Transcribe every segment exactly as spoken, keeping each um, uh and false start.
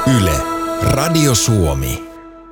Yle, Radio Suomi.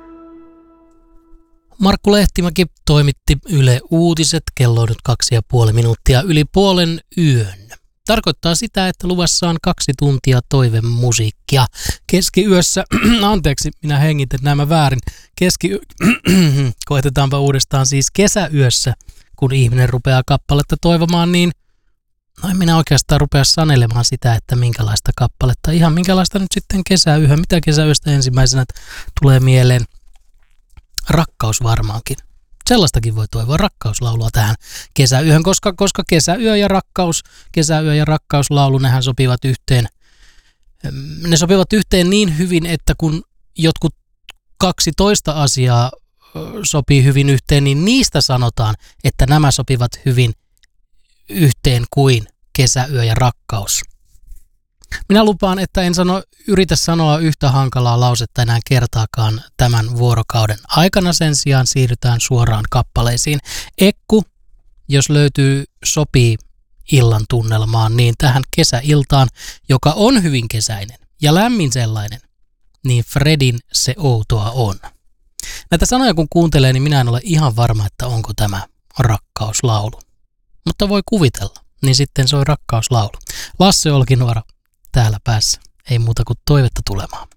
Markku Lehtimäki toimitti Yle Uutiset, kello on nyt kaksi ja puoli minuuttia yli puolen yön. Tarkoittaa sitä, että luvassa on kaksi tuntia toivemusiikkia. Keskiyössä, anteeksi, minä hengitän nämä väärin. Keski, koetetaanpa uudestaan siis kesäyössä, kun ihminen rupeaa kappaletta toivomaan, niin no en minä oikeastaan rupea sanelemaan sitä, että minkälaista kappaletta. Ihan minkälaista nyt sitten kesäyöhön. Mitä kesäyöstä ensimmäisenä tulee mieleen? Rakkaus varmaankin. Sellaistakin voi toivoa, rakkauslaulua tähän kesäyöhön, koska, koska kesäyö ja rakkaus, kesäyö ja rakkauslaulu, nehän sopivat yhteen. Ne sopivat yhteen niin hyvin, että kun jotkut kaksitoista asiaa sopii hyvin yhteen, niin niistä sanotaan, että nämä sopivat hyvin yhteen kuin kesäyö ja rakkaus. Minä lupaan, että en sano, yritä sanoa yhtä hankalaa lausetta enää kertaakaan tämän vuorokauden aikana. Sen sijaan siirrytään suoraan kappaleisiin. Ekku, jos löytyy, sopii illan tunnelmaan, niin tähän kesäiltaan, joka on hyvin kesäinen ja lämmin sellainen, niin Fredin Se outoa on. Näitä sanoja kun kuuntelee, niin minä en ole ihan varma, että onko tämä rakkauslaulu. Mutta voi kuvitella, niin sitten soi rakkauslaulu. Lasse Olkinuora täällä päässä. Ei muuta kuin toivetta tulemaan.